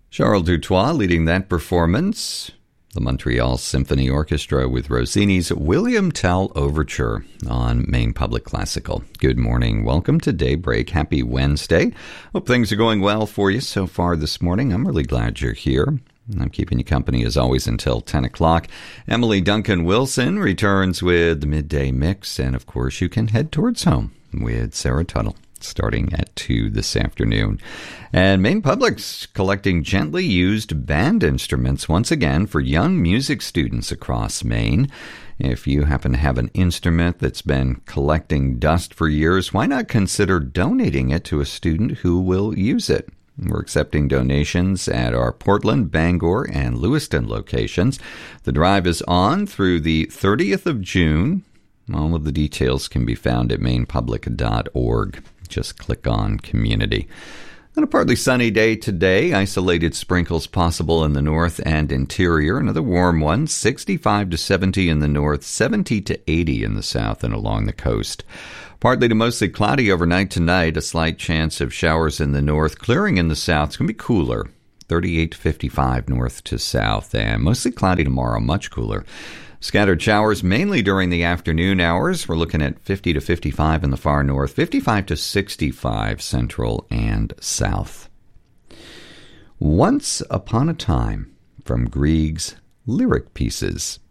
Charles Dutoit leading that performance. The Montreal Symphony Orchestra with Rossini's William Tell Overture on Maine Public Classical. Good morning. Welcome to Daybreak. Happy Wednesday. Hope things are going well for you so far this morning. I'm really glad you're here. I'm keeping you company as always until 10 o'clock. Emily Duncan Wilson returns with the Midday Mix. And of course, you can head towards home with Sarah Tuttle, starting at 2 this afternoon. And Maine Public's collecting gently used band instruments once again for young music students across Maine. If you happen to have an instrument that's been collecting dust for years, why not consider donating it to a student who will use it? We're accepting donations at our Portland, Bangor, and Lewiston locations. The drive is on through the 30th of June. All of the details can be found at mainepublic.org. Just click on Community. On a partly sunny day today, isolated sprinkles possible in the north and interior. Another warm one, 65 to 70 in the north, 70 to 80 in the south and along the coast. Partly to mostly cloudy overnight tonight, a slight chance of showers in the north, clearing in the south. It's going to be cooler, 38 to 55 north to south, and mostly cloudy tomorrow, much cooler. Scattered showers mainly during the afternoon hours. We're looking at 50 to 55 in the far north, 55 to 65 central and south. Once Upon a Time from Grieg's Lyric Pieces.